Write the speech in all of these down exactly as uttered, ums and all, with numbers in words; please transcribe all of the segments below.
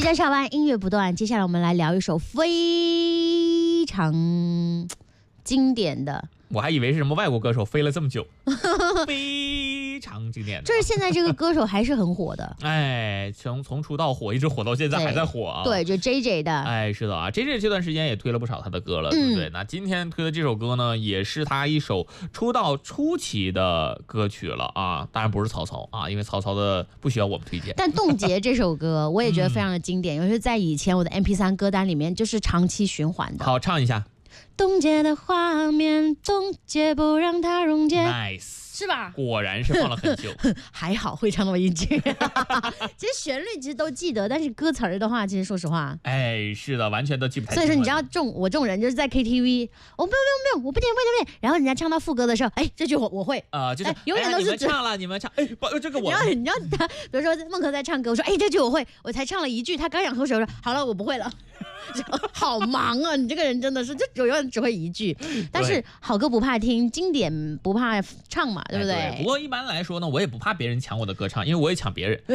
在上班，音乐不断。接下来我们来聊一首非常经典的。 我还以为是什么外国歌手飞了这么久，非常经典的。 就是现在这个歌手还是很火的， 哎，从从出道火一直火到现在还在火啊。 对，就 J J 的。 哎，是的啊 ，J J 这段时间也推了不少他的歌了，对不对？嗯、那今天推的这首歌呢，也是他一首出道初期的歌曲了啊。当然不是曹操啊，因为曹操的不需要我们推荐。 但《冻结》这首歌我也觉得非常的经典，嗯、尤其是在以前我的 M P 三 歌单里面就是长期循环的。 好，唱一下。 冻结的画面，冻结不让它溶解 ，nice， 是吧？ 果然是放了很久， 还好会唱那么一句。其实旋律其实都记得，但是歌词儿的话，其实说实话， 哎，是的，完全都记不太清。 所以说，你知道这种我这种人就是在 K T V， 我、哦、没有没有没有，我不点不点不点，然后人家唱到副歌的时候，哎，这句我我会啊、呃，就是、 哎、永远都是、 哎、你们唱了，你们唱，哎，不，这个我。 然后你知道他，比如说孟轲在唱歌，我说哎，这句我会，我才唱了一句，他刚想喝水，我说好了，我不会了。好忙啊！你这个人真的是，就永远只会一句。但是好歌不怕听，经典不怕唱嘛，对不对？ 哎、对不过一般来说呢，我也不怕别人抢我的歌唱，因为我也抢别人。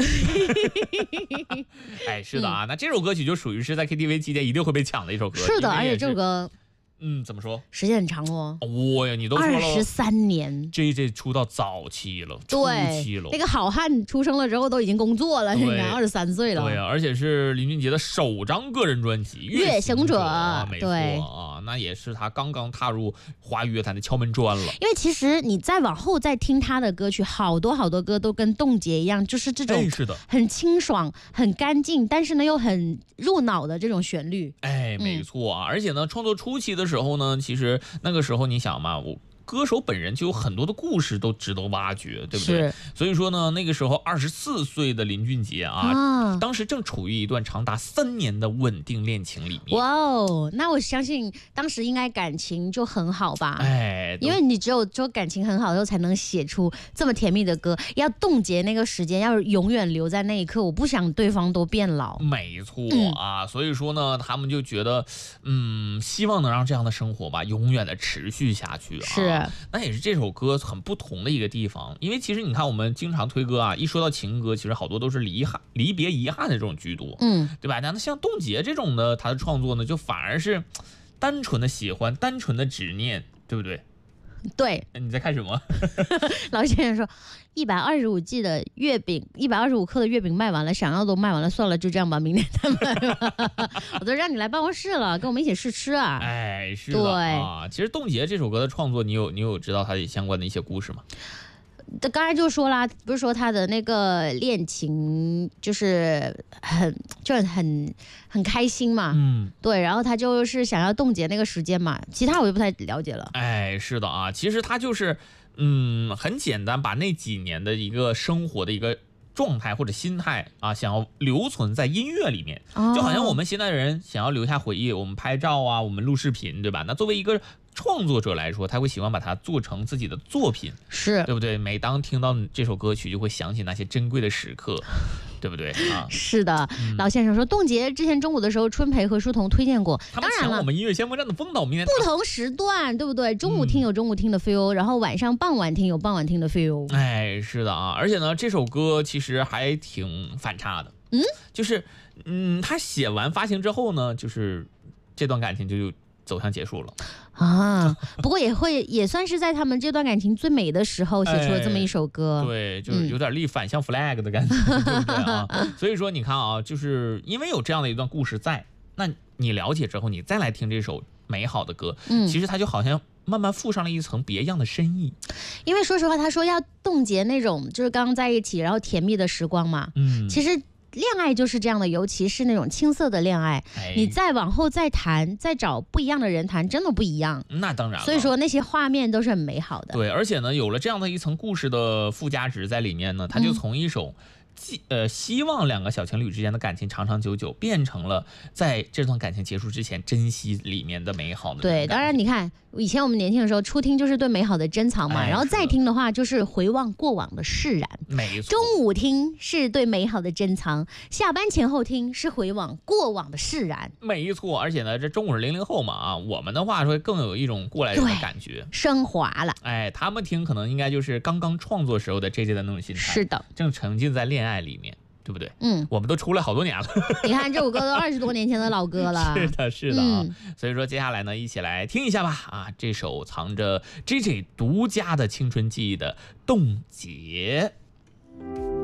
哎，是的啊，嗯、那这首歌曲就属于是在 K T V 期间一定会被抢的一首歌。 是的，而且这首歌。 嗯，怎么说？ 时间很长哦。 哇呀，你都说了二十三年 ，J J 出道早期了，初期了。 那个好汉出生了之后都已经工作了，现在二十三岁了。 对啊，而且是林俊杰的首张个人专辑《 月行者》 啊，没错啊，那也是他刚刚踏入华语乐坛的敲门砖了。 因为其实你再往后再听他的歌曲，好多好多歌都跟冻结一样，就是这种哎，是的， 很清爽、很干净，但是呢又很入脑的这种旋律。 哎，没错啊，嗯、而且呢，创作初期的时候呢，其实那个时候你想嘛，我歌手本人就有很多的故事都值得挖掘，对不对？所以说呢，那个时候二十四岁的林俊杰啊，啊当时正处于一段长达三年的稳定恋情里面。 哇哦，那我相信当时应该感情就很好吧？ 哎， 因为你只有说感情很好的时候，才能写出这么甜蜜的歌。要冻结那个时间，要永远留在那一刻。我不想对方都变老。 没错啊，嗯、所以说呢，他们就觉得，嗯，希望能让这样的生活吧，永远的持续下去啊。 是。 那也是这首歌很不同的一个地方，因为其实你看我们经常推歌啊，一说到情歌，其实好多都是离憾、离别遗憾的这种居多， 嗯， 对吧？那像冻结这种的，他的创作呢，就反而是单纯的喜欢、单纯的执念，对不对？ 对， 你在看什么？ 老先生说，一百二十五 G 的月饼，一百二十五克的月饼卖完了，想要都卖完了，算了，就这样吧，明天再卖吧。我都让你来办公室了，跟我们一起试吃啊。 哎，是的啊。其实冻结这首歌的创作，你有你有知道它相关的一些故事吗？ 刚才就说啦，不是说他的那个恋情就是很就很很开心嘛， 嗯， 对，然后他就是想要冻结那个时间嘛，其他我就不太了解了。 哎，是的啊，其实他就是嗯很简单，把那几年的一个生活的一个状态或者心态啊，想要留存在音乐里面， 哦、 就好像我们现在人想要留下回忆，我们拍照啊，我们录视频，对吧？那作为一个创作者来说，他会喜欢把它做成自己的作品， 是对不对？每当听到这首歌曲，就会想起那些珍贵的时刻，对不对啊？ 是的，嗯、老先生说，冻结之前中午的时候，春培和书童推荐过， 他们抢我们音乐先锋站的风导，明天不同时段，对不对？中午听有中午听的 feel，、嗯、然后晚上傍晚听有傍晚听的 feel。 哎，是的啊，而且呢，这首歌其实还挺反差的， 嗯， 就是嗯，他写完发行之后呢，就是这段感情就走向结束了啊，不过也会也算是在他们这段感情最美的时候写出了这么一首歌， 哎、对，就是有点立反向 flag 的感觉，嗯、对不对啊？所以说你看啊，就是因为有这样的一段故事在，那你了解之后，你再来听这首美好的歌，嗯，其实它就好像慢慢附上了一层别样的深意。 因为说实话，他说要冻结那种就是刚刚在一起然后甜蜜的时光嘛，嗯，其实。恋爱就是这样的，尤其是那种青涩的恋爱，哎、你再往后再谈，再找不一样的人谈，真的不一样。 那当然了， 所以说那些画面都是很美好的。 对，而且呢，有了这样的一层故事的附加值在里面呢，它就从一首。嗯呃，希望两个小情侣之间的感情长长久久，变成了在这段感情结束之前珍惜里面的美好的。 对，当然你看，以前我们年轻的时候，初听就是对美好的珍藏嘛，哎、然后再听的话就是回望过往的释然。 没错。 中午听是对美好的珍藏，下班前后听是回望过往的释然。 没错，而且呢，这中午是零零后嘛啊，我们的话说更有一种过来人的感觉， 升华了。 哎，他们听可能应该就是刚刚创作时候的 J J 的那种心态。 是的， 正沉浸在恋爱。爱里面， 对不对？ 嗯， 我们都出来好多年了。 你看这首歌都二十多年前的老歌了。 是的，是的啊。 嗯、 所以说接下来呢，一起来听一下吧。啊，这首藏着 J J 独家的青春记忆的《冻结》。